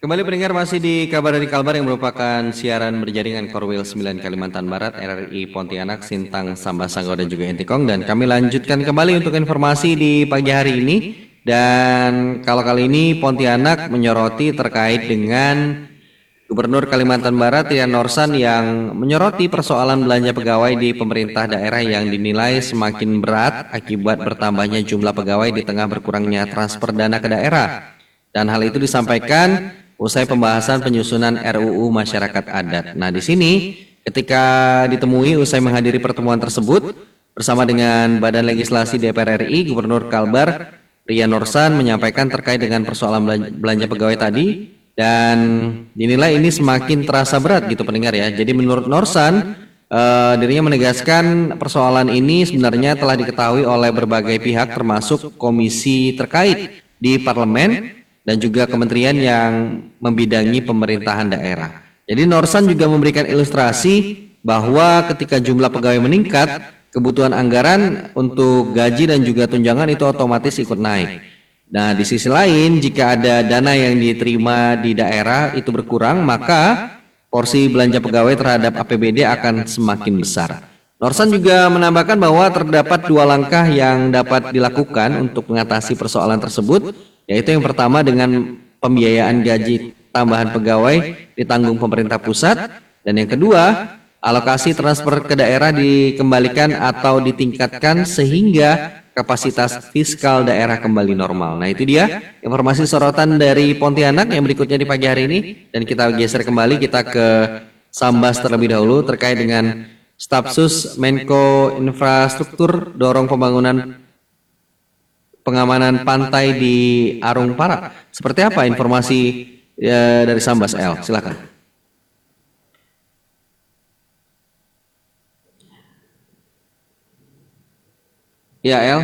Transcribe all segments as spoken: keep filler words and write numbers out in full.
Kembali pendengar masih di Kabar dari Kalbar yang merupakan siaran berjaringan Korwil sembilan Kalimantan Barat, R R I Pontianak, Sintang, Sambasanggo dan juga Intikong. Dan kami lanjutkan kembali untuk informasi di pagi hari ini. Dan kalau kali ini Pontianak menyoroti terkait dengan Gubernur Kalimantan Barat Rian Norsan yang menyoroti persoalan belanja pegawai di pemerintah daerah yang dinilai semakin berat akibat bertambahnya jumlah pegawai di tengah berkurangnya transfer dana ke daerah. Dan hal itu disampaikan usai pembahasan penyusunan R U U Masyarakat Adat. Nah, di sini ketika ditemui usai menghadiri pertemuan tersebut bersama dengan Badan Legislasi D P R R I, Gubernur Kalbar Rian Norsan menyampaikan terkait dengan persoalan belanja pegawai tadi dan dinilai ini semakin terasa berat gitu pendengar ya. Jadi menurut Norsan, eh, dirinya menegaskan persoalan ini sebenarnya telah diketahui oleh berbagai pihak termasuk komisi terkait di parlemen dan juga kementerian yang membidangi pemerintahan daerah. Jadi Norsan juga memberikan ilustrasi bahwa ketika jumlah pegawai meningkat, kebutuhan anggaran untuk gaji dan juga tunjangan itu otomatis ikut naik. Nah, di sisi lain, jika ada dana yang diterima di daerah itu berkurang, maka porsi belanja pegawai terhadap A P B D akan semakin besar. Norsan juga menambahkan bahwa terdapat dua langkah yang dapat dilakukan untuk mengatasi persoalan tersebut, yaitu yang pertama dengan pembiayaan gaji tambahan pegawai ditanggung pemerintah pusat, dan yang kedua, alokasi transfer ke daerah dikembalikan atau ditingkatkan sehingga kapasitas fiskal daerah kembali normal. Nah, itu dia informasi sorotan dari Pontianak yang berikutnya di pagi hari ini, dan kita geser kembali kita ke Sambas terlebih dahulu terkait dengan Stafsus Menko Infrastruktur dorong pembangunan pengamanan pantai di Arung Parak. Seperti apa informasi ya, dari Sambas El? Silakan. Ya El.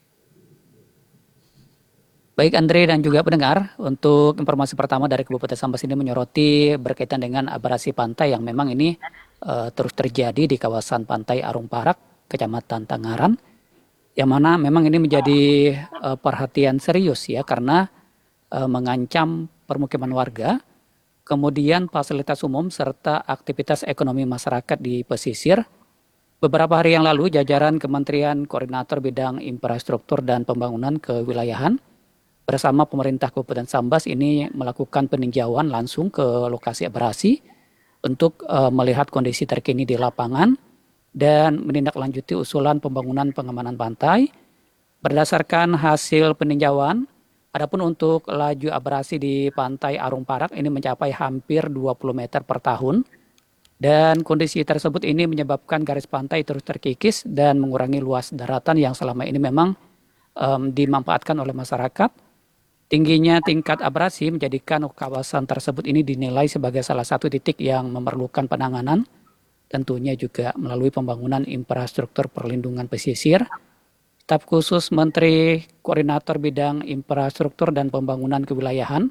Baik Andre dan juga pendengar, untuk informasi pertama dari Kabupaten Sambas ini menyoroti berkaitan dengan abrasi pantai yang memang ini uh, terus terjadi di kawasan pantai Arung Parak, Kecamatan Tangaran, yang mana memang ini menjadi uh, perhatian serius ya karena uh, mengancam permukiman warga, kemudian fasilitas umum serta aktivitas ekonomi masyarakat di pesisir. Beberapa hari yang lalu, jajaran Kementerian Koordinator Bidang Infrastruktur dan Pembangunan Kewilayahan bersama pemerintah Kabupaten Sambas ini melakukan peninjauan langsung ke lokasi abrasi untuk uh, melihat kondisi terkini di lapangan dan menindaklanjuti usulan pembangunan pengamanan pantai. Berdasarkan hasil peninjauan, adapun untuk laju abrasi di pantai Arung Parak ini mencapai hampir dua puluh meter per tahun. Dan kondisi tersebut ini menyebabkan garis pantai terus terkikis dan mengurangi luas daratan yang selama ini memang um, dimanfaatkan oleh masyarakat. Tingginya tingkat abrasi menjadikan kawasan tersebut ini dinilai sebagai salah satu titik yang memerlukan penanganan, tentunya juga melalui pembangunan infrastruktur perlindungan pesisir. Staf khusus Menteri Koordinator Bidang Infrastruktur dan Pembangunan Kewilayahan,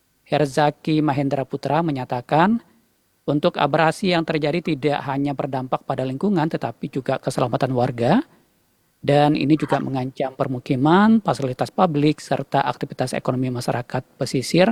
Herzaki Mahendra Putra menyatakan, untuk abrasi yang terjadi tidak hanya berdampak pada lingkungan tetapi juga keselamatan warga, dan ini juga mengancam permukiman, fasilitas publik, serta aktivitas ekonomi masyarakat pesisir.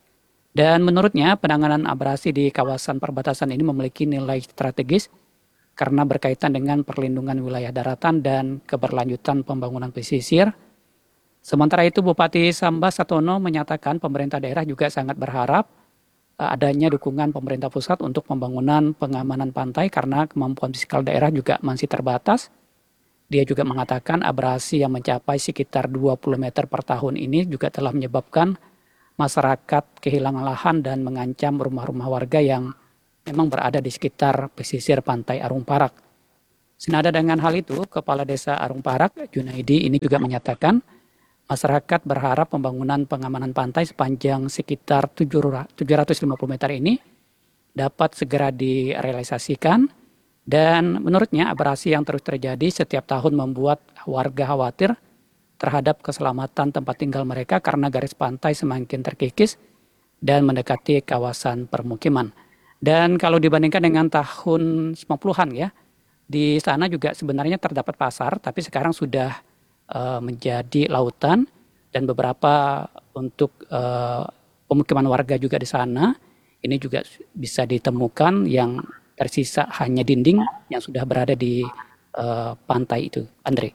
Dan menurutnya penanganan abrasi di kawasan perbatasan ini memiliki nilai strategis karena berkaitan dengan perlindungan wilayah daratan dan keberlanjutan pembangunan pesisir. Sementara itu Bupati Sambas Satono menyatakan pemerintah daerah juga sangat berharap adanya dukungan pemerintah pusat untuk pembangunan pengamanan pantai karena kemampuan fiskal daerah juga masih terbatas. Dia juga mengatakan abrasi yang mencapai sekitar dua puluh meter per tahun ini juga telah menyebabkan masyarakat kehilangan lahan dan mengancam rumah-rumah warga yang memang berada di sekitar pesisir pantai Arung Parak. Senada dengan hal itu, Kepala Desa Arung Parak, Junaidi, ini juga menyatakan masyarakat berharap pembangunan pengamanan pantai sepanjang sekitar tujuh ratus lima puluh meter ini dapat segera direalisasikan. Dan menurutnya abrasi yang terus terjadi setiap tahun membuat warga khawatir terhadap keselamatan tempat tinggal mereka karena garis pantai semakin terkikis dan mendekati kawasan permukiman. Dan kalau dibandingkan dengan tahun sembilan puluhan ya, di sana juga sebenarnya terdapat pasar, tapi sekarang sudah uh, menjadi lautan dan beberapa untuk uh, pemukiman warga juga di sana. Ini juga bisa ditemukan yang tersisa hanya dinding yang sudah berada di uh, pantai itu, Andre.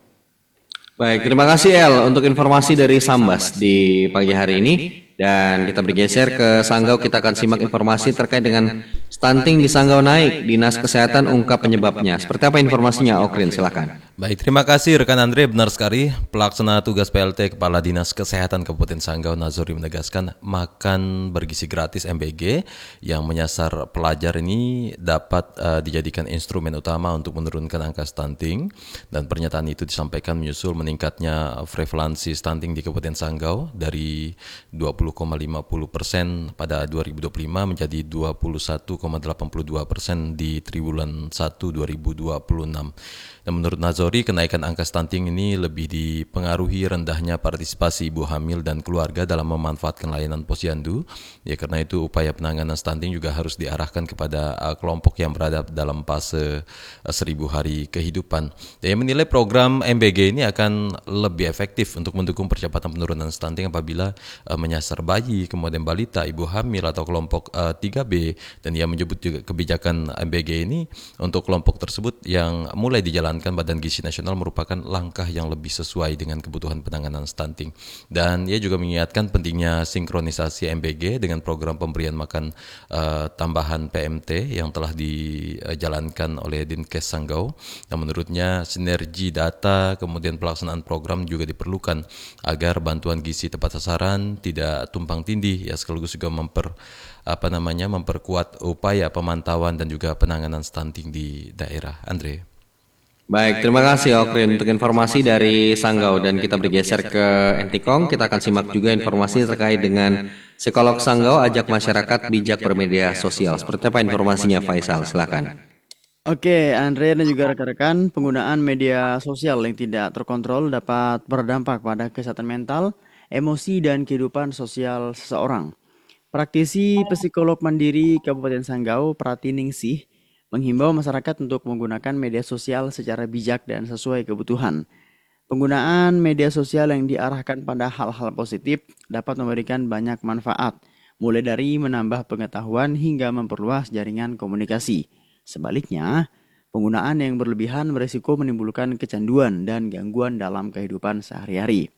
Baik, terima kasih El untuk informasi dari Sambas di pagi hari ini. Dan kita bergeser ke Sanggau, kita akan simak informasi terkait dengan stunting di Sanggau naik. Dinas Kesehatan ungkap penyebabnya. Seperti apa informasinya, Okrin? Silakan. Baik, terima kasih rekan Andre. Benar sekali, pelaksana tugas P L T Kepala Dinas Kesehatan Kabupaten Sanggau Nazori menegaskan makan bergizi gratis M B G yang menyasar pelajar ini dapat uh, dijadikan instrumen utama untuk menurunkan angka stunting, dan pernyataan itu disampaikan menyusul meningkatnya prevalensi stunting di Kabupaten Sanggau dari dua puluh koma lima puluh persen pada dua ribu dua puluh lima menjadi dua puluh satu koma delapan puluh dua persen di triwulan satu dua ribu dua puluh enam. Dan menurut Nazori, kenaikan angka stunting ini lebih dipengaruhi rendahnya partisipasi ibu hamil dan keluarga dalam memanfaatkan layanan posyandu. Ya, karena itu upaya penanganan stunting juga harus diarahkan kepada uh, kelompok yang berada dalam fase uh, seribu hari kehidupan. Dia menilai program M B G ini akan lebih efektif untuk mendukung percepatan penurunan stunting apabila uh, menyasar bayi, kemudian balita, ibu hamil atau kelompok uh, tiga B. Dan ia menyebut juga kebijakan M B G ini untuk kelompok tersebut yang mulai dijalankan Badan Gizi Nasional merupakan langkah yang lebih sesuai dengan kebutuhan penanganan stunting. Dan ia juga mengingatkan pentingnya sinkronisasi M B G dengan program pemberian makan uh, tambahan P M T yang telah dijalankan oleh Dinkes Sanggau. Dan menurutnya sinergi data kemudian pelaksanaan program juga diperlukan agar bantuan gizi tepat sasaran tidak tumpang tindih, ya sekaligus juga memper apa namanya memperkuat upaya pemantauan dan juga penanganan stunting di daerah. Andre. Baik, terima kasih Okrin untuk informasi dari Sanggau, dan kita bergeser ke Entikong. Kita akan simak juga informasi terkait dengan psikolog Sanggau ajak masyarakat bijak bermedia sosial. Seperti apa informasinya, Faisal? Silakan. Oke, Andre dan juga rekan-rekan, penggunaan media sosial yang tidak terkontrol dapat berdampak pada kesehatan mental, emosi, dan kehidupan sosial seseorang. Praktisi psikolog mandiri Kabupaten Sanggau, Pratiningsih, menghimbau masyarakat untuk menggunakan media sosial secara bijak dan sesuai kebutuhan. Penggunaan media sosial yang diarahkan pada hal-hal positif dapat memberikan banyak manfaat, mulai dari menambah pengetahuan hingga memperluas jaringan komunikasi. Sebaliknya, penggunaan yang berlebihan berisiko menimbulkan kecanduan dan gangguan dalam kehidupan sehari-hari.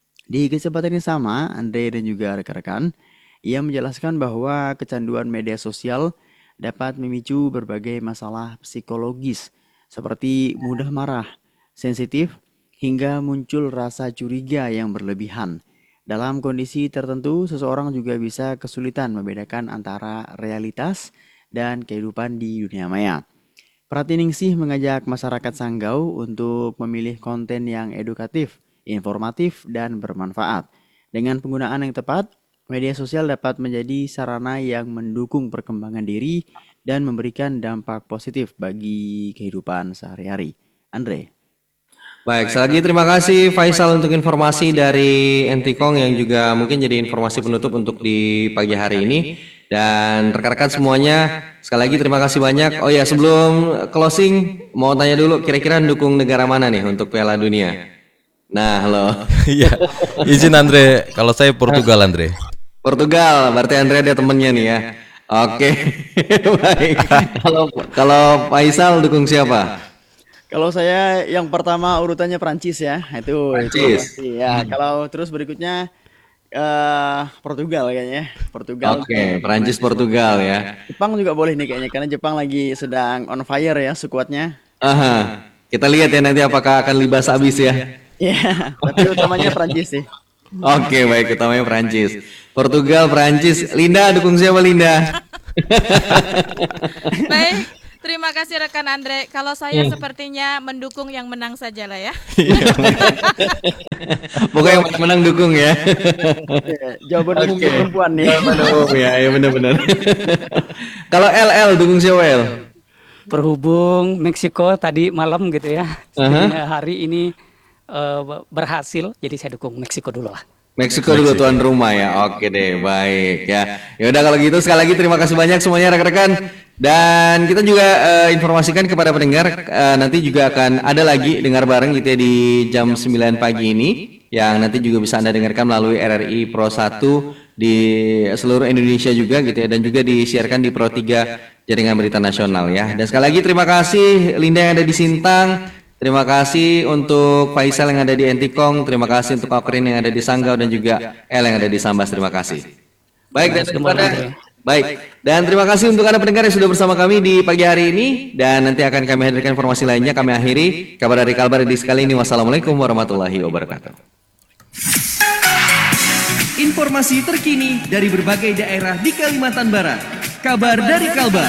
Di kesempatan yang sama, Andre dan juga rekan-rekan, ia menjelaskan bahwa kecanduan media sosial dapat memicu berbagai masalah psikologis seperti mudah marah, sensitif, hingga muncul rasa curiga yang berlebihan. Dalam kondisi tertentu, seseorang juga bisa kesulitan membedakan antara realitas dan kehidupan di dunia maya. Pratiningsih mengajak masyarakat Sanggau untuk memilih konten yang edukatif, informatif, dan bermanfaat. Dengan penggunaan yang tepat, media sosial dapat menjadi sarana yang mendukung perkembangan diri dan memberikan dampak positif bagi kehidupan sehari-hari. Andre. Baik, sekali lagi terima kasih Faisal untuk informasi dari Entikong yang juga mungkin jadi informasi penutup untuk di pagi hari ini. Dan rekan-rekan semuanya, sekali lagi terima kasih banyak. Oh ya, sebelum closing, mau tanya dulu kira-kira dukung negara mana nih untuk Piala Dunia? Nah, halo. Iya, izin Andre, kalau saya Portugal Andre. Portugal, berarti Andre ada temennya nih ya. Oke, baik. Kalau kalau Faisal dukung siapa? Kalau saya yang pertama urutannya Prancis ya, itu. Prancis. Itu, ya, kalau terus berikutnya uh, Portugal kayaknya. Portugal. Oke, okay, Prancis Portugal ya. Jepang juga boleh nih kayaknya, karena Jepang lagi sedang on fire ya skuadnya. Aha, kita lihat ya nanti apakah akan libas habis ya. Iya, tapi utamanya Prancis sih. Oke, okay, baik, utamanya Prancis. Portugal, Prancis. Linda dukung siapa Linda? Baik, terima kasih rekan Andre. Kalau saya hmm. sepertinya mendukung yang menang saja lah ya. Pokoknya yang menang dukung ya. Jawaban umum okay. Perempuan nih. Jawaban umum ya, ya benar-benar. Kalau L L dukung siapa L? Berhubung Meksiko tadi malam gitu ya, uh-huh. hari ini uh, berhasil, jadi saya dukung Meksiko dulu lah. Meksiko dulu tuan rumah ya. Oke deh, baik ya. Ya udah kalau gitu sekali lagi terima kasih banyak semuanya rekan-rekan. Dan kita juga uh, informasikan kepada pendengar uh, nanti juga akan ada lagi dengar bareng gitu ya di jam sembilan pagi ini yang nanti juga bisa Anda dengarkan melalui R R I Pro satu di seluruh Indonesia juga gitu ya, dan juga disiarkan di Pro tiga Jaringan Berita Nasional ya. Dan sekali lagi terima kasih Linda yang ada di Sintang, terima kasih untuk Faisal yang ada di Entikong, terima kasih untuk Okrin yang ada di Sanggau, dan juga El yang ada di Sambas, terima kasih. Baik, dan kepada Baik, dan terima kasih untuk Anda pendengar yang sudah bersama kami di pagi hari ini. Dan nanti akan kami hadirkan informasi lainnya. Kami akhiri kabar dari Kalbar di sekali ini. Wassalamualaikum warahmatullahi wabarakatuh. Informasi terkini dari berbagai daerah di Kalimantan Barat. Kabar dari Kalbar.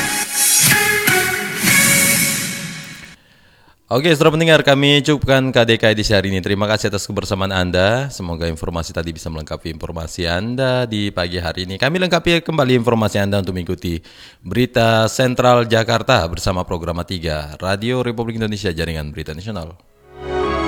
Oke, saudara pendengar, kami cukupkan K D K edisi hari ini. Terima kasih atas kebersamaan Anda. Semoga informasi tadi bisa melengkapi informasi Anda di pagi hari ini. Kami lengkapi kembali informasi Anda untuk mengikuti Berita Sentral Jakarta bersama Program tiga Radio Republik Indonesia Jaringan Berita Nasional.